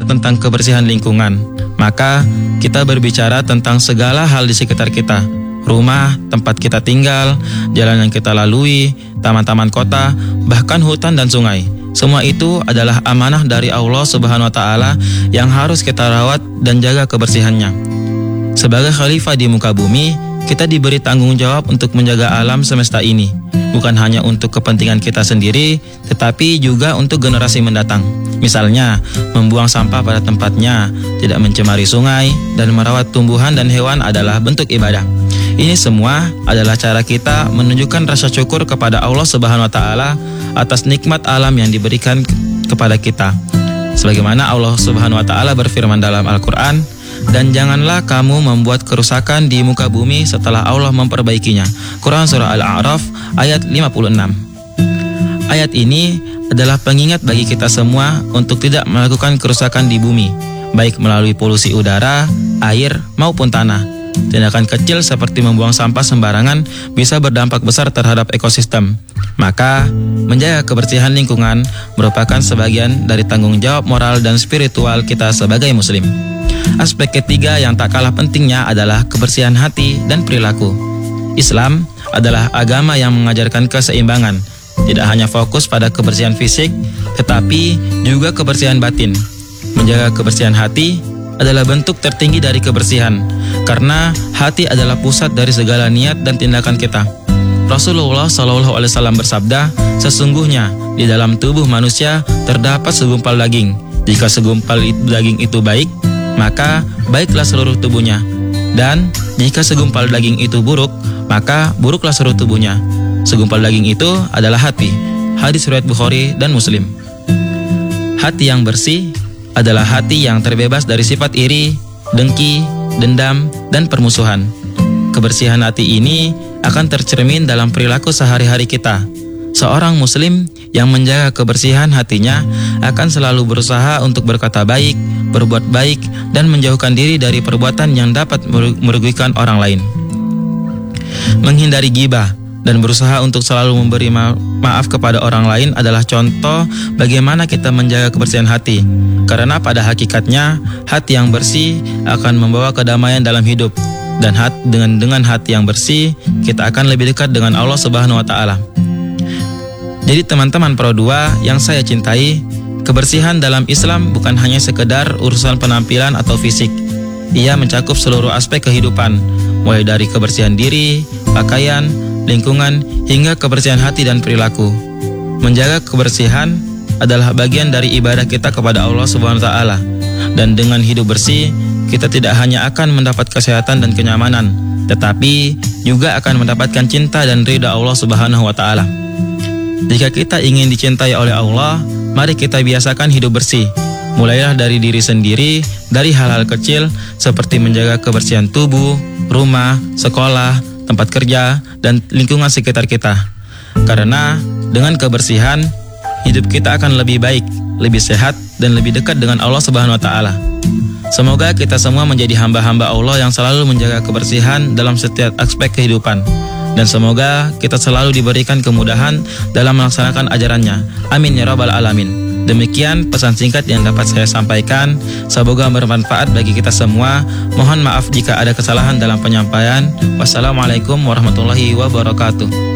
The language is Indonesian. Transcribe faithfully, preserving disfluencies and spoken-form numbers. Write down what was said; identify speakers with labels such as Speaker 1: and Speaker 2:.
Speaker 1: tentang kebersihan lingkungan, maka kita berbicara tentang segala hal di sekitar kita. Rumah, tempat kita tinggal, jalan yang kita lalui, taman-taman kota, bahkan hutan dan sungai. Semua itu adalah amanah dari Allah Subhanahu wa Ta'ala yang harus kita rawat dan jaga kebersihannya. Sebagai khalifah di muka bumi, kita diberi tanggung jawab untuk menjaga alam semesta ini, bukan hanya untuk kepentingan kita sendiri, tetapi juga untuk generasi mendatang. Misalnya, membuang sampah pada tempatnya, tidak mencemari sungai, dan merawat tumbuhan dan hewan adalah bentuk ibadah. Ini semua adalah cara kita menunjukkan rasa syukur kepada Allah Subhanahu wa Ta'ala atas nikmat alam yang diberikan kepada kita. Sebagaimana Allah Subhanahu wa Ta'ala berfirman dalam Al-Qur'an, "Dan janganlah kamu membuat kerusakan di muka bumi setelah Allah memperbaikinya." Quran Surah Al-A'raf ayat lima puluh enam. Ayat ini adalah pengingat bagi kita semua untuk tidak melakukan kerusakan di bumi, baik melalui polusi udara, air, maupun tanah. Tindakan kecil seperti membuang sampah sembarangan bisa berdampak besar terhadap ekosistem. Maka, menjaga kebersihan lingkungan merupakan sebagian dari tanggung jawab moral dan spiritual kita sebagai muslim. Aspek ketiga yang tak kalah pentingnya adalah kebersihan hati dan perilaku. Islam adalah agama yang mengajarkan keseimbangan, tidak hanya fokus pada kebersihan fisik, tetapi juga kebersihan batin. Menjaga kebersihan hati adalah bentuk tertinggi dari kebersihan, karena hati adalah pusat dari segala niat dan tindakan kita. Rasulullah shallallahu alaihi wasallam bersabda, "Sesungguhnya di dalam tubuh manusia terdapat segumpal daging. Jika segumpal daging itu baik, maka baiklah seluruh tubuhnya. Dan jika segumpal daging itu buruk, maka buruklah seluruh tubuhnya. Segumpal daging itu adalah hati." Hadis riwayat Bukhari dan Muslim. Hati yang bersih adalah hati yang terbebas dari sifat iri, dengki, dendam, dan permusuhan. Kebersihan hati ini akan tercermin dalam perilaku sehari-hari kita. Seorang muslim yang menjaga kebersihan hatinya akan selalu berusaha untuk berkata baik, berbuat baik, dan menjauhkan diri dari perbuatan yang dapat merugikan orang lain. Menghindari ghibah dan berusaha untuk selalu memberi ma- maaf kepada orang lain adalah contoh bagaimana kita menjaga kebersihan hati. Karena pada hakikatnya, hati yang bersih akan membawa kedamaian dalam hidup. Dan hat, dengan dengan hati yang bersih, kita akan lebih dekat dengan Allah Subhanahu wa Ta'ala. Jadi teman-teman Pro dua yang saya cintai, kebersihan dalam Islam bukan hanya sekedar urusan penampilan atau fisik. Ia mencakup seluruh aspek kehidupan, mulai dari kebersihan diri, pakaian, lingkungan, hingga kebersihan hati dan perilaku. Menjaga kebersihan adalah bagian dari ibadah kita kepada Allah Subhanahu wa Ta'ala. Dan dengan hidup bersih, kita tidak hanya akan mendapat kesehatan dan kenyamanan, tetapi juga akan mendapatkan cinta dan ridha Allah Subhanahu wa Ta'ala. Jika kita ingin dicintai oleh Allah, mari kita biasakan hidup bersih. Mulailah dari diri sendiri, dari hal-hal kecil seperti menjaga kebersihan tubuh, rumah, sekolah, tempat kerja, dan lingkungan sekitar kita. Karena dengan kebersihan, hidup kita akan lebih baik, lebih sehat, dan lebih dekat dengan Allah Subhanahu wa Ta'ala. Semoga kita semua menjadi hamba-hamba Allah yang selalu menjaga kebersihan dalam setiap aspek kehidupan. Dan semoga kita selalu diberikan kemudahan dalam melaksanakan ajarannya. Amin ya rabbal alamin. Demikian pesan singkat yang dapat saya sampaikan. Semoga bermanfaat bagi kita semua. Mohon maaf jika ada kesalahan dalam penyampaian. Wassalamualaikum warahmatullahi wabarakatuh.